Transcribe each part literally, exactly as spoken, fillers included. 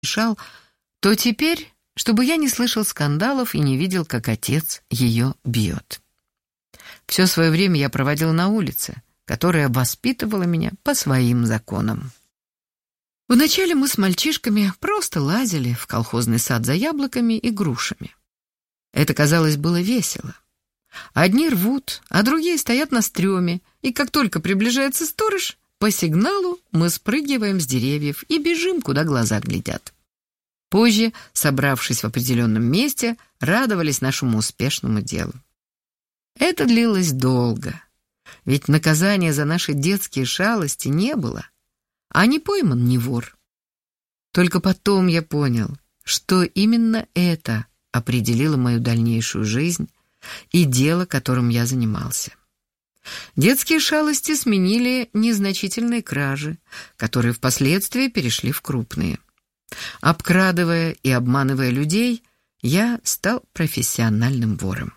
мешал, то теперь, чтобы я не слышал скандалов и не видел, как отец ее бьет. Все свое время я проводил на улице, которая воспитывала меня по своим законам. Вначале мы с мальчишками просто лазили в колхозный сад за яблоками и грушами. Это, казалось, было весело. Одни рвут, а другие стоят на стреме, и как только приближается сторож, по сигналу мы спрыгиваем с деревьев и бежим, куда глаза глядят. Позже, собравшись в определенном месте, радовались нашему успешному делу. Это длилось долго, ведь наказания за наши детские шалости не было, а не пойман не вор. Только потом я понял, что именно это определило мою дальнейшую жизнь и дело, которым я занимался. Детские шалости сменили незначительные кражи, которые впоследствии перешли в крупные. Обкрадывая и обманывая людей, я стал профессиональным вором.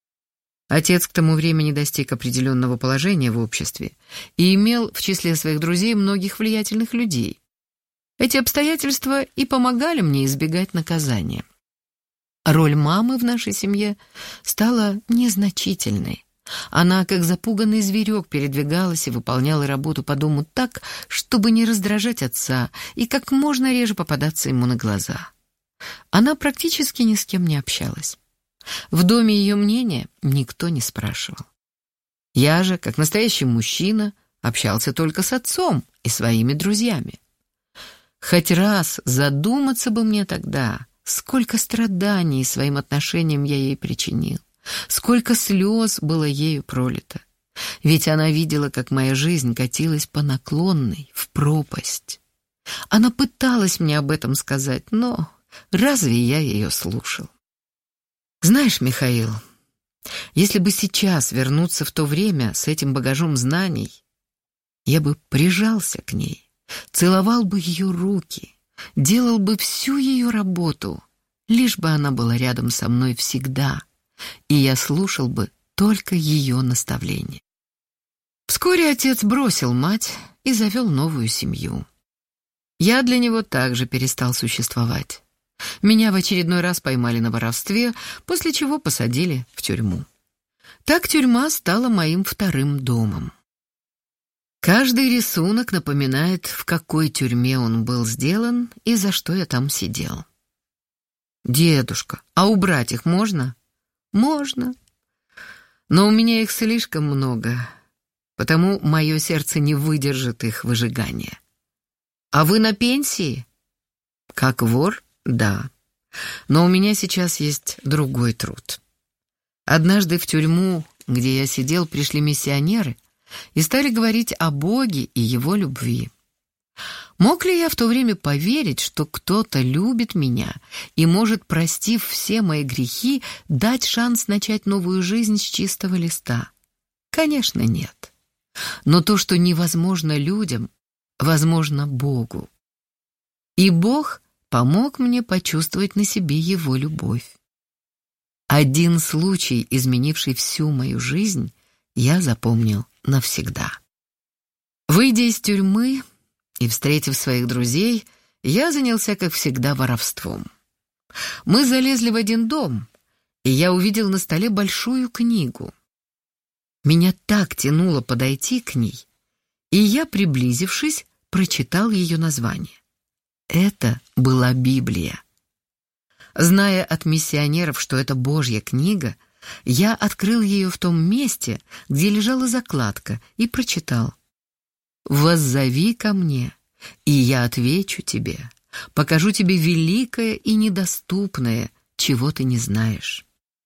Отец к тому времени достиг определенного положения в обществе и имел в числе своих друзей многих влиятельных людей. Эти обстоятельства и помогали мне избегать наказания. Роль мамы в нашей семье стала незначительной. Она, как запуганный зверек, передвигалась и выполняла работу по дому так, чтобы не раздражать отца и как можно реже попадаться ему на глаза. Она практически ни с кем не общалась. В доме ее мнения никто не спрашивал. Я же, как настоящий мужчина, общался только с отцом и своими друзьями. Хоть раз задуматься бы мне тогда, сколько страданий своим отношением я ей причинил, сколько слез было ею пролито. Ведь она видела, как моя жизнь катилась по наклонной, в пропасть. Она пыталась мне об этом сказать, но разве я ее слушал? Знаешь, Михаил, если бы сейчас вернуться в то время с этим багажом знаний, я бы прижался к ней, целовал бы ее руки, делал бы всю ее работу, лишь бы она была рядом со мной всегда, и я слушал бы только ее наставления. Вскоре отец бросил мать и завел новую семью. Я для него также перестал существовать. Меня в очередной раз поймали на воровстве, после чего посадили в тюрьму. Так тюрьма стала моим вторым домом. Каждый рисунок напоминает, в какой тюрьме он был сделан и за что я там сидел. Дедушка, а убрать их можно? Можно. Но у меня их слишком много, потому мое сердце не выдержит их выжигания. А вы на пенсии? Как вор? Да. Но у меня сейчас есть другой труд. Однажды в тюрьму, где я сидел, пришли миссионеры и стали говорить о Боге и Его любви. Мог ли я в то время поверить, что кто-то любит меня и может, простив все мои грехи, дать шанс начать новую жизнь с чистого листа? Конечно, нет. Но то, что невозможно людям, возможно Богу. И Бог помог мне почувствовать на себе Его любовь. Один случай, изменивший всю мою жизнь, я запомнил навсегда. Выйдя из тюрьмы и встретив своих друзей, я занялся, как всегда, воровством. Мы залезли в один дом, и я увидел на столе большую книгу. Меня так тянуло подойти к ней, и я, приблизившись, прочитал ее название. Это была Библия. Зная от миссионеров, что это Божья книга, я открыл ее в том месте, где лежала закладка, и прочитал: «Воззови ко мне, и я отвечу тебе, покажу тебе великое и недоступное, чего ты не знаешь».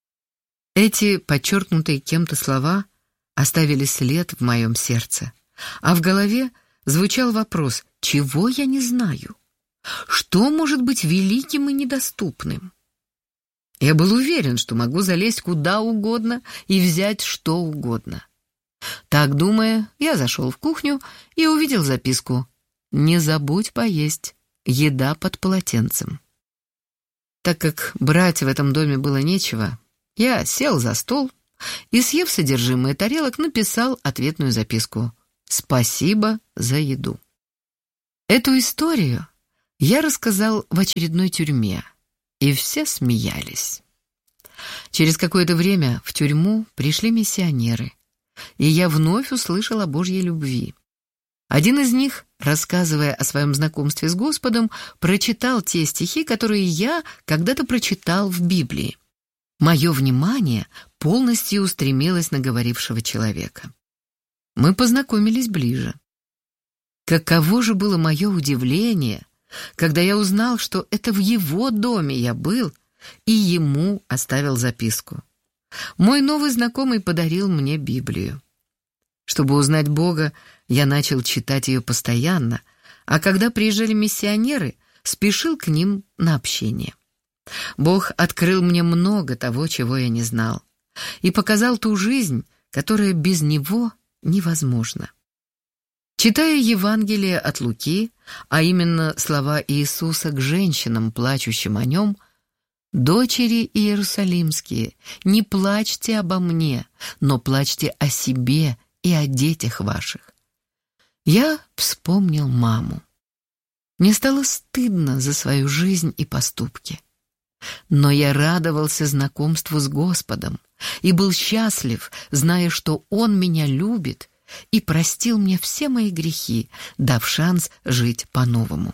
Эти подчеркнутые кем-то слова оставили след в моем сердце, а в голове звучал вопрос: чего я не знаю? Что может быть великим и недоступным? Я был уверен, что могу залезть куда угодно и взять что угодно. Так думая, я зашел в кухню и увидел записку: «Не забудь поесть, еда под полотенцем». Так как брать в этом доме было нечего, я сел за стол и, съев содержимое тарелок, написал ответную записку: «Спасибо за еду». Эту историю Я рассказал в очередной тюрьме, и все смеялись. Через какое-то время в тюрьму пришли миссионеры, и я вновь услышал о Божьей любви. Один из них, рассказывая о своем знакомстве с Господом, прочитал те стихи, которые я когда-то прочитал в Библии. Мое внимание полностью устремилось на говорившего человека. Мы познакомились ближе. Каково же было мое удивление, когда я узнал, что это в его доме я был, и ему оставил записку. Мой новый знакомый подарил мне Библию. Чтобы узнать Бога, я начал читать ее постоянно, а когда приезжали миссионеры, спешил к ним на общение. Бог открыл мне много того, чего я не знал, и показал ту жизнь, которая без Него невозможна. Читая Евангелие от Луки, а именно слова Иисуса к женщинам, плачущим о Нем: «Дочери иерусалимские, не плачьте обо мне, но плачьте о себе и о детях ваших», я вспомнил маму. Мне стало стыдно за свою жизнь и поступки. Но я радовался знакомству с Господом и был счастлив, зная, что Он меня любит и простил мне все мои грехи, дав шанс жить по-новому.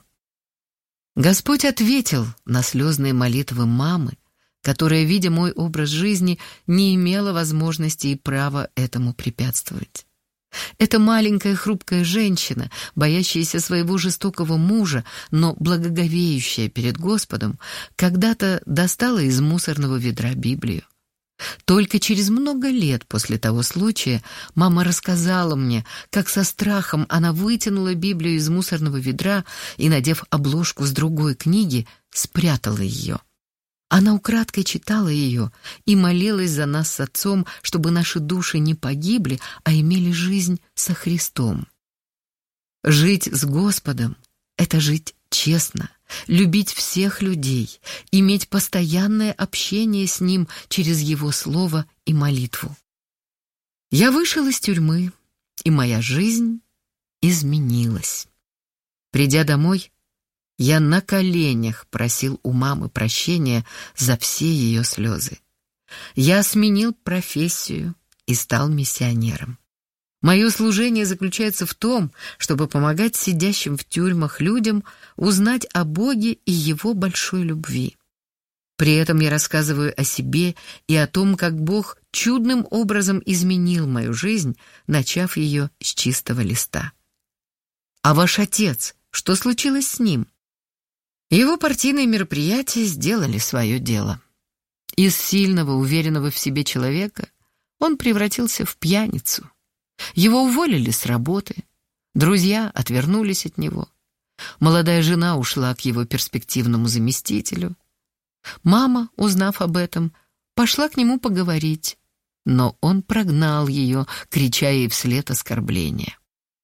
Господь ответил на слезные молитвы мамы, которая, видя мой образ жизни, не имела возможности и права этому препятствовать. Эта маленькая хрупкая женщина, боящаяся своего жестокого мужа, но благоговеющая перед Господом, когда-то достала из мусорного ведра Библию. Только через много лет после того случая мама рассказала мне, как со страхом она вытянула Библию из мусорного ведра и, надев обложку с другой книги, спрятала ее. Она украдкой читала ее и молилась за нас с отцом, чтобы наши души не погибли, а имели жизнь со Христом. Жить с Господом — это жить честно, любить всех людей, иметь постоянное общение с Ним через Его Слово и молитву. Я вышел из тюрьмы, и моя жизнь изменилась. Придя домой, я на коленях просил у мамы прощения за все ее слезы. Я сменил профессию и стал миссионером. Мое служение заключается в том, чтобы помогать сидящим в тюрьмах людям узнать о Боге и Его большой любви. При этом я рассказываю о себе и о том, как Бог чудным образом изменил мою жизнь, начав ее с чистого листа. А ваш отец, что случилось с ним? Его партийные мероприятия сделали свое дело. Из сильного, уверенного в себе человека он превратился в пьяницу. Его уволили с работы, друзья отвернулись от него. Молодая жена ушла к его перспективному заместителю. Мама, узнав об этом, пошла к нему поговорить, но он прогнал ее, крича ей вслед оскорбления.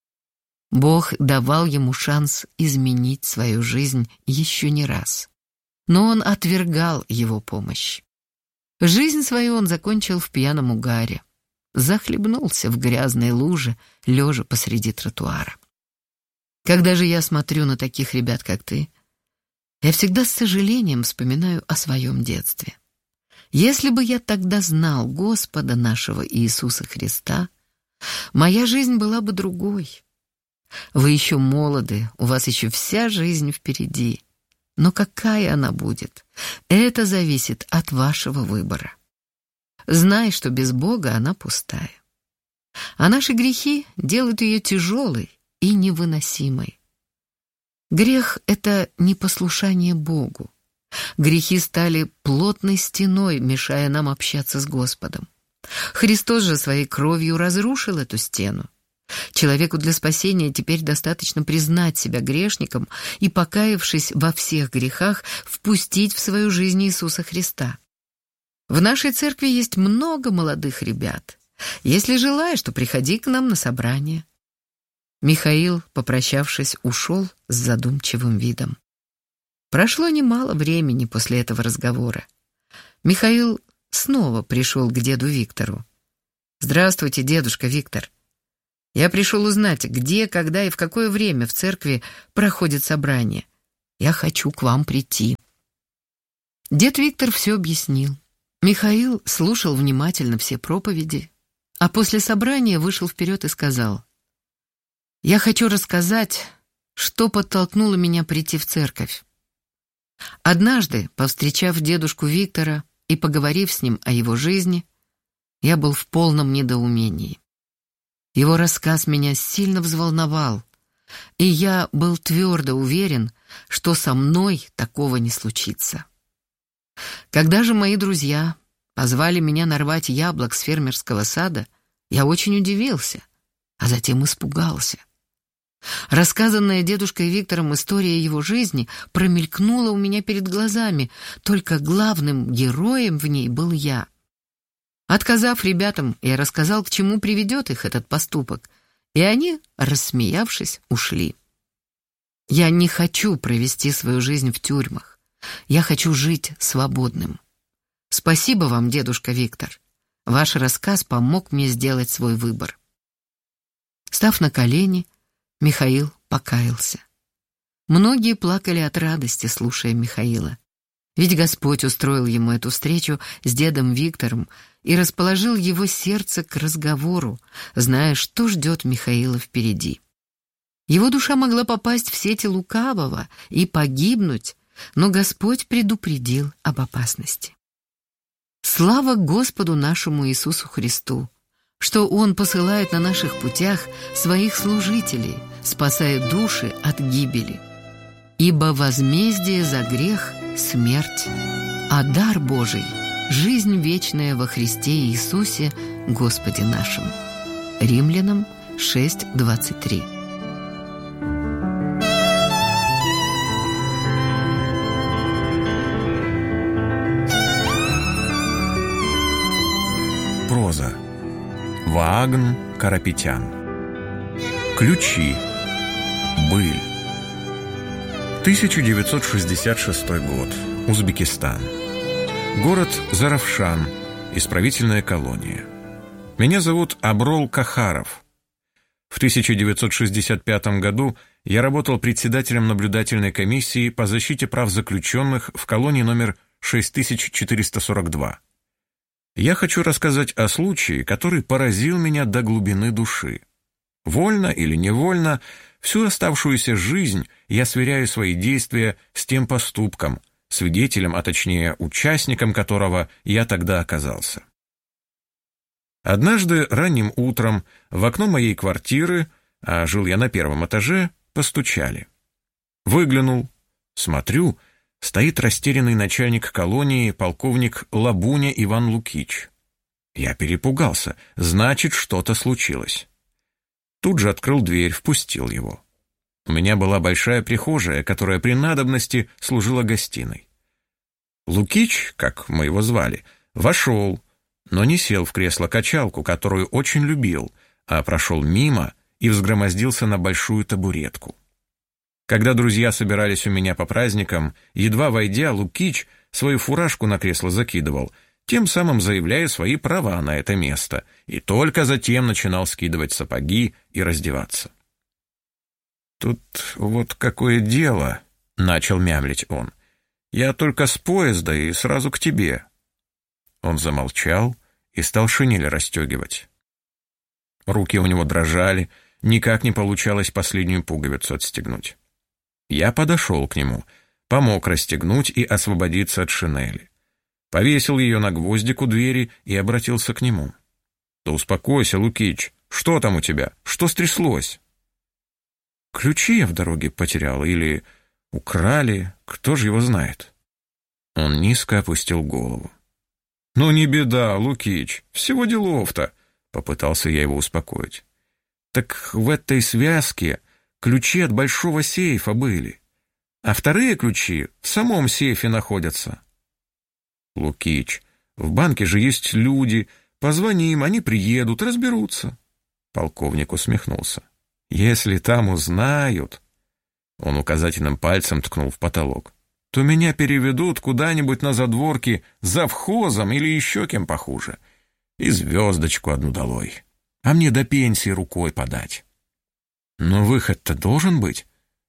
Бог давал ему шанс изменить свою жизнь еще не раз, но он отвергал его помощь. Жизнь свою он закончил в пьяном угаре, захлебнулся в грязной луже, лежа посреди тротуара. Когда же я смотрю на таких ребят, как ты, я всегда с сожалением вспоминаю о своем детстве. Если бы я тогда знал Господа нашего Иисуса Христа, моя жизнь была бы другой. Вы еще молоды, у вас еще вся жизнь впереди. Но какая она будет, это зависит от вашего выбора. Знай, что без Бога она пустая. А наши грехи делают ее тяжелой и невыносимой. Грех — это непослушание Богу. Грехи стали плотной стеной, мешая нам общаться с Господом. Христос же своей кровью разрушил эту стену. Человеку для спасения теперь достаточно признать себя грешником и, покаявшись во всех грехах, впустить в свою жизнь Иисуса Христа. В нашей церкви есть много молодых ребят. Если желаешь, то приходи к нам на собрание. Михаил, попрощавшись, ушел с задумчивым видом. Прошло немало времени после этого разговора. Михаил снова пришел к деду Виктору. «Здравствуйте, дедушка Виктор. Я пришел узнать, где, когда и в какое время в церкви проходит собрание. Я хочу к вам прийти». Дед Виктор все объяснил. Михаил слушал внимательно все проповеди, а после собрания вышел вперед и сказал: «Я хочу рассказать, что подтолкнуло меня прийти в церковь. Однажды, повстречав дедушку Виктора и поговорив с ним о его жизни, я был в полном недоумении. Его рассказ меня сильно взволновал, и я был твердо уверен, что со мной такого не случится. Когда же мои друзья позвали меня нарвать яблок с фермерского сада, я очень удивился, а затем испугался. Рассказанная дедушкой Виктором история его жизни промелькнула у меня перед глазами, только главным героем в ней был я. Отказав ребятам, я рассказал, к чему приведет их этот поступок, и они, рассмеявшись, ушли. Я не хочу провести свою жизнь в тюрьмах. Я хочу жить свободным. Спасибо вам, дедушка Виктор. Ваш рассказ помог мне сделать свой выбор». Став на колени, Михаил покаялся. Многие плакали от радости, слушая Михаила. Ведь Господь устроил ему эту встречу с дедом Виктором и расположил его сердце к разговору, зная, что ждет Михаила впереди. Его душа могла попасть в сети лукавого и погибнуть, но Господь предупредил об опасности. Слава Господу нашему Иисусу Христу, что Он посылает на наших путях своих служителей, спасая души от гибели. Ибо возмездие за грех — смерть, а дар Божий — жизнь вечная во Христе Иисусе, Господе нашим. Римлянам шесть двадцать три. Проза. Ваагн Карапетян. Ключи. Быль. тысяча девятьсот шестьдесят шестой год. Узбекистан. Город Заравшан. Исправительная колония. Меня зовут Аброл Кахаров. В тысяча девятьсот шестьдесят пятом году я работал председателем наблюдательной комиссии по защите прав заключенных в колонии номер шесть тысяч четыреста сорок два. Я хочу рассказать о случае, который поразил меня до глубины души. Вольно или невольно, всю оставшуюся жизнь я сверяю свои действия с тем поступком, свидетелем, а точнее участником которого я тогда оказался. Однажды ранним утром в окно моей квартиры, а жил я на первом этаже, постучали. Выглянул, смотрю, стоит растерянный начальник колонии, полковник Лабуня Иван Лукич. Я перепугался, значит, что-то случилось. Тут же открыл дверь, впустил его. У меня была большая прихожая, которая при надобности служила гостиной. Лукич, как мы его звали, вошел, но не сел в кресло-качалку, которую очень любил, а прошел мимо и взгромоздился на большую табуретку. Когда друзья собирались у меня по праздникам, едва войдя, Лукич свою фуражку на кресло закидывал, тем самым заявляя свои права на это место, и только затем начинал скидывать сапоги и раздеваться. «Тут вот какое дело», — начал мямлить он. «Я только с поезда и сразу к тебе». Он замолчал и стал шинель расстегивать. Руки у него дрожали, никак не получалось последнюю пуговицу отстегнуть. Я подошел к нему, помог расстегнуть и освободиться от шинели. Повесил ее на гвоздик у двери и обратился к нему. «Да успокойся, Лукич, что там у тебя? Что стряслось?» «Ключи я в дороге потерял или украли, кто же его знает?» Он низко опустил голову. «Ну не беда, Лукич, всего делов-то», — попытался я его успокоить. «Так в этой связке ключи от большого сейфа были, а вторые ключи в самом сейфе находятся». «Лукич, в банке же есть люди, позвони им, они приедут, разберутся». Полковник усмехнулся. «Если там узнают...» Он указательным пальцем ткнул в потолок. «То меня переведут куда-нибудь на задворки завхозом или еще кем похуже. И звездочку одну долой. А мне до пенсии рукой подать». «Но выход-то должен быть.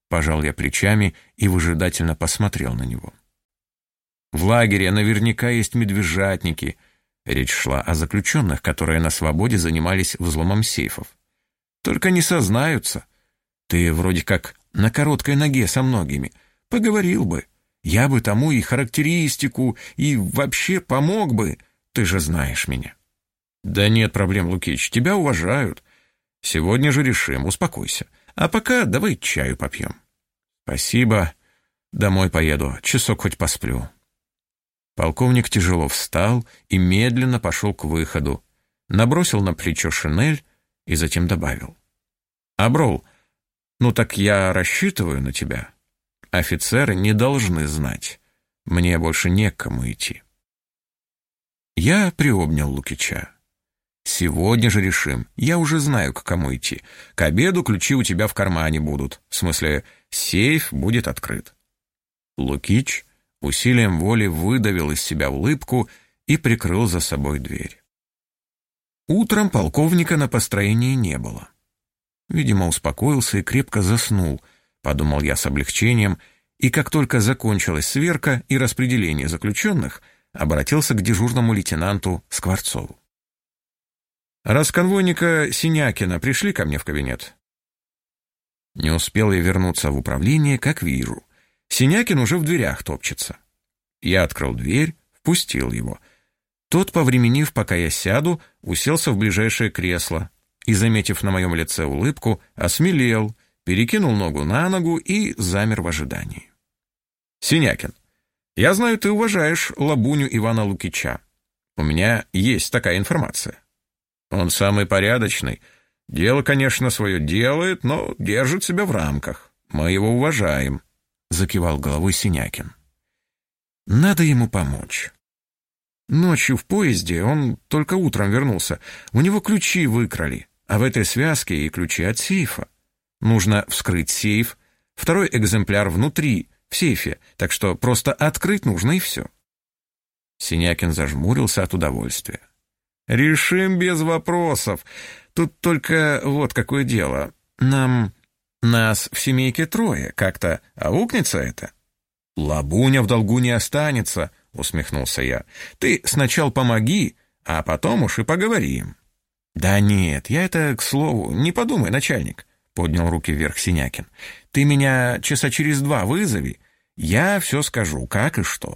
Пожал я плечами и выжидательно посмотрел на него. В лагере наверняка есть медвежатники. Речь шла о заключенных, которые на свободе занимались взломом сейфов. Только не сознаются. Ты вроде как на короткой ноге со многими. Поговорил бы. Я бы тому и характеристику, и вообще помог бы. Ты же знаешь меня. Да нет проблем, Лукич, тебя уважают. Сегодня же решим, успокойся. А пока давай чаю попьем. Спасибо. Домой поеду, часок хоть посплю. Полковник тяжело встал и медленно пошел к выходу, набросил на плечо шинель и затем добавил. «Аброл, ну так я рассчитываю на тебя. Офицеры не должны знать. Мне больше не к кому идти». Я приобнял Лукича. «Сегодня же решим. Я уже знаю, к кому идти. К обеду ключи у тебя в кармане будут. В смысле, сейф будет открыт». Лукич усилием воли выдавил из себя улыбку и прикрыл за собой дверь. Утром полковника на построении не было. Видимо, успокоился и крепко заснул, подумал я с облегчением, и как только закончилась сверка и распределение заключенных, обратился к дежурному лейтенанту Скворцову. «Расконвойника Синякина пришли ко мне в кабинет?» Не успел я вернуться в управление, как вижу. Синякин уже в дверях топчется. Я открыл дверь, впустил его. Тот, повременив, пока я сяду, уселся в ближайшее кресло и, заметив на моем лице улыбку, осмелел, перекинул ногу на ногу и замер в ожидании. «Синякин, я знаю, ты уважаешь Лабуню Ивана Лукича. У меня есть такая информация. Он самый порядочный. Дело, конечно, свое делает, но держит себя в рамках. Мы его уважаем», — закивал головой Синякин. «Надо ему помочь. Ночью в поезде, он только утром вернулся, у него ключи выкрали, а в этой связке и ключи от сейфа. Нужно вскрыть сейф, второй экземпляр внутри, в сейфе, так что просто открыть нужно и все». Синякин зажмурился от удовольствия. «Решим без вопросов. Тут только вот какое дело. Нам... Нас в семейке трое. Как-то аукнется это?» «Лабуня в долгу не останется», — усмехнулся я. «Ты сначала помоги, а потом уж и поговорим». «Да нет, я это, к слову, не подумай, начальник», — поднял руки вверх Синякин. «Ты меня часа через два вызови, я все скажу, как и что».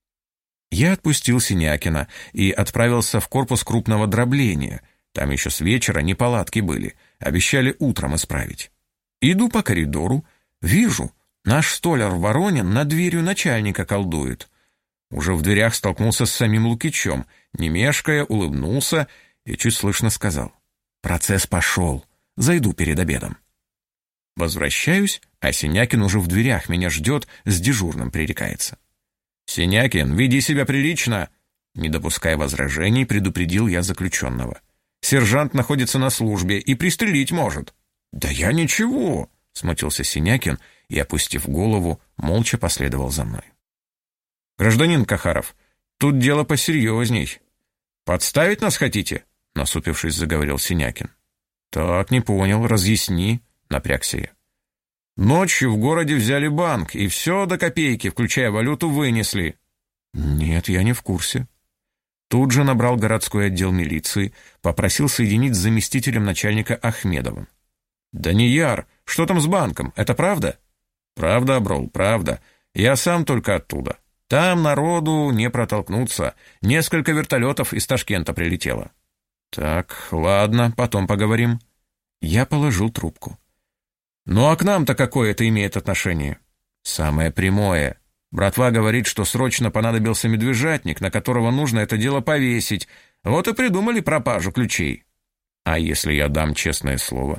Я отпустил Синякина и отправился в корпус крупного дробления. Там еще с вечера неполадки были, обещали утром исправить. Иду по коридору, вижу, наш столяр Воронин над дверью начальника колдует. Уже в дверях столкнулся с самим Лукичем, не мешкая, улыбнулся и чуть слышно сказал: «Процесс пошел, зайду перед обедом». Возвращаюсь, а Синякин уже в дверях меня ждет, с дежурным пререкается. «Синякин, веди себя прилично!» Не допуская возражений, предупредил я заключенного. «Сержант находится на службе и пристрелить может». «Да я ничего!» — смутился Синякин и, опустив голову, молча последовал за мной. «Гражданин Кахаров, тут дело посерьезней. Подставить нас хотите?» — насупившись, заговорил Синякин. «Так, не понял, разъясни», — напрягся я. «Ночью в городе взяли банк, и все до копейки, включая валюту, вынесли». «Нет, я не в курсе». Тут же набрал городской отдел милиции, попросил соединить с заместителем начальника Ахмедовым. «Данияр, что там с банком? Это правда?» «Правда, Аброл, правда. Я сам только оттуда. Там народу не протолкнуться. Несколько вертолетов из Ташкента прилетело». «Так, ладно, потом поговорим». Я положил трубку. «Ну а к нам-то какое это имеет отношение?» «Самое прямое. Братва говорит, что срочно понадобился медвежатник, на которого нужно это дело повесить. Вот и придумали пропажу ключей». «А если я дам честное слово?»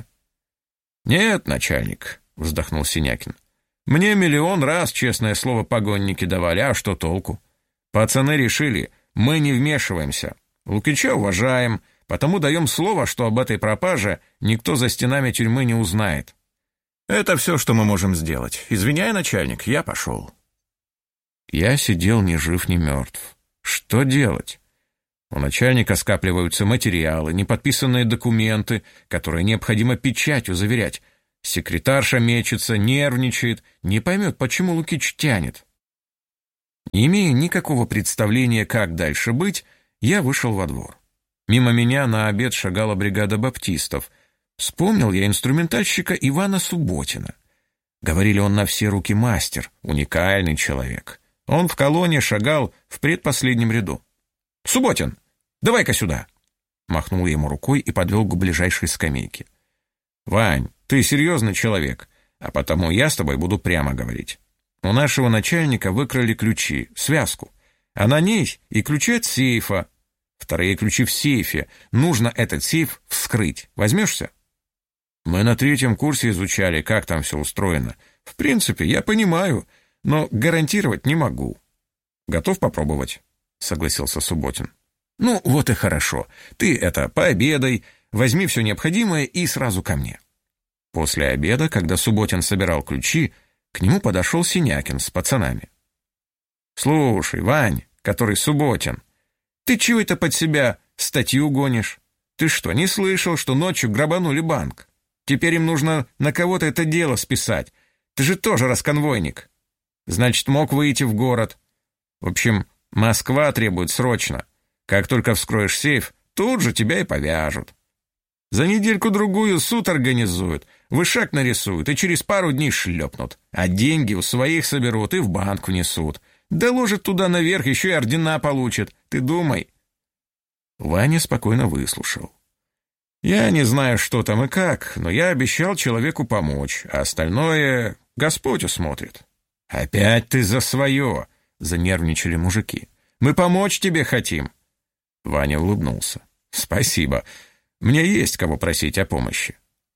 «Нет, начальник», — вздохнул Синякин. «Мне миллион раз честное слово погонники давали, а что толку? Пацаны решили, мы не вмешиваемся. Лукича уважаем, потому даем слово, что об этой пропаже никто за стенами тюрьмы не узнает. Это все, что мы можем сделать. Извиняй, начальник, я пошел». Я сидел ни жив, ни мертв. Что делать? У начальника скапливаются материалы, неподписанные документы, которые необходимо печатью заверять. Секретарша мечется, нервничает, не поймет, почему Лукич тянет. Не имея никакого представления, как дальше быть, я вышел во двор. Мимо меня на обед шагала бригада баптистов. Вспомнил я инструментальщика Ивана Субботина. Говорили, он на все руки мастер, уникальный человек. Он в колонне шагал в предпоследнем ряду. «Субботин, давай-ка сюда!» Махнул я ему рукой и подвел к ближайшей скамейке. «Вань, ты серьезный человек, а потому я с тобой буду прямо говорить. У нашего начальника выкрали ключи, связку, а на ней и ключи от сейфа. Вторые ключи в сейфе. Нужно этот сейф вскрыть. Возьмешься?» Мы на третьем курсе изучали, как там все устроено. В принципе, я понимаю, но гарантировать не могу. «Готов попробовать?» — согласился Субботин. «Ну, вот и хорошо. Ты это, пообедай, возьми все необходимое и сразу ко мне». После обеда, когда Субботин собирал ключи, к нему подошел Синякин с пацанами. «Слушай, Вань, который Субботин, ты чего это под себя статью гонишь? Ты что, не слышал, что ночью грабанули банк? Теперь им нужно на кого-то это дело списать. Ты же тоже расконвойник. Значит, мог выйти в город. В общем, Москва требует срочно. Как только вскроешь сейф, тут же тебя и повяжут. За недельку-другую суд организуют, вышаг нарисуют и через пару дней шлепнут. А деньги у своих соберут и в банк внесут. Доложат туда наверх, еще и ордена получат. Ты думай». Ваня спокойно выслушал. «Я не знаю, что там и как, но я обещал человеку помочь, а остальное Господь усмотрит». «Опять ты за свое!» — занервничали мужики. «Мы помочь тебе хотим». Ваня улыбнулся. «Спасибо. Мне есть кого просить о помощи».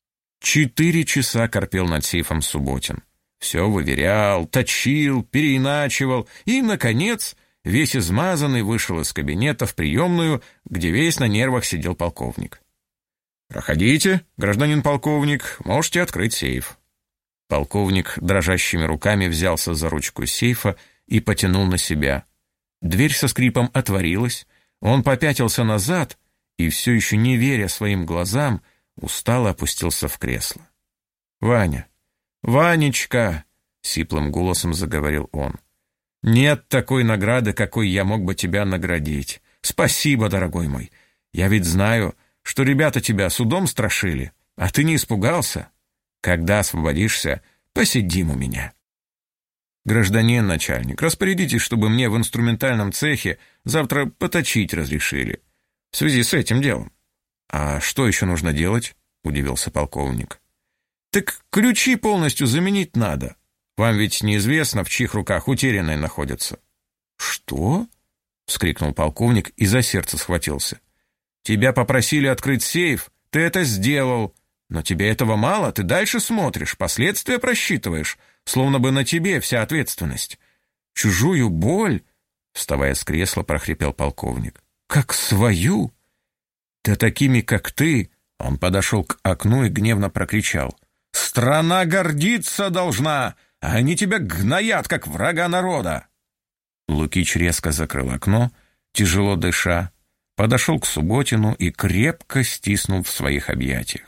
Четыре часа корпел над сейфом Субботин. Все выверял, точил, переиначивал и, наконец, весь измазанный вышел из кабинета в приемную, где весь на нервах сидел полковник. «Проходите, гражданин полковник, можете открыть сейф». Полковник дрожащими руками взялся за ручку сейфа и потянул на себя. Дверь со скрипом отворилась, он попятился назад и, все еще не веря своим глазам, устало опустился в кресло. «Ваня, Ванечка!» — сиплым голосом заговорил он. «Нет такой награды, какой я мог бы тебя наградить. Спасибо, дорогой мой. Я ведь знаю, что ребята тебя судом страшили, а ты не испугался. Когда освободишься, посидим у меня». «Гражданин начальник, распорядитесь, чтобы мне в инструментальном цехе завтра поточить разрешили. В связи с этим делом». «А что еще нужно делать?» — удивился полковник. «Так ключи полностью заменить надо. Вам ведь неизвестно, в чьих руках утерянные находятся». «Что?» — вскрикнул полковник и за сердце схватился. «Тебя попросили открыть сейф, ты это сделал. Но тебе этого мало, ты дальше смотришь, последствия просчитываешь, словно бы на тебе вся ответственность. Чужую боль, вставая с кресла, прохрипел полковник, как свою. Да такими, как ты, он подошел к окну и гневно прокричал. Страна гордиться должна, а они тебя гноят, как врага народа. Лукич резко закрыл окно, тяжело дыша, подошел к Субботину и крепко стиснул в своих объятиях.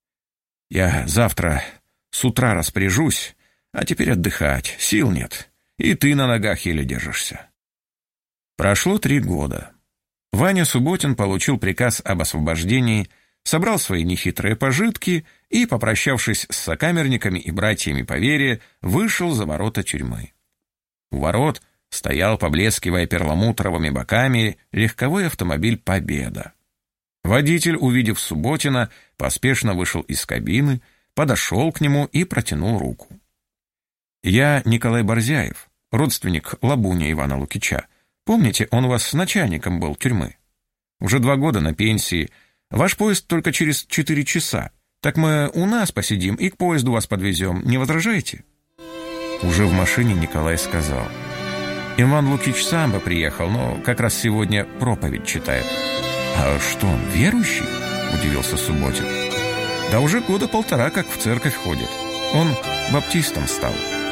«Я завтра с утра распоряжусь, а теперь отдыхать, сил нет, и ты на ногах еле держишься». Прошло три года. Ваня Субботин получил приказ об освобождении, собрал свои нехитрые пожитки и, попрощавшись с сокамерниками и братьями по вере, вышел за ворота тюрьмы. У ворот стоял, поблескивая перламутровыми боками, легковой автомобиль «Победа». Водитель, увидев Субботина, поспешно вышел из кабины, подошел к нему и протянул руку. «Я Николай Борзяев, родственник Лабуня Ивана Лукича. Помните, он у вас начальником был тюрьмы? Уже два года на пенсии. Ваш поезд только через четыре часа. Так мы у нас посидим и к поезду вас подвезем. Не возражаете?» Уже в машине Николай сказал. «Иван Лукич сам бы приехал, но как раз сегодня проповедь читает». «А что, он верующий?» — удивился Субботин. «Да уже года полтора как в церковь ходит. Он баптистом стал».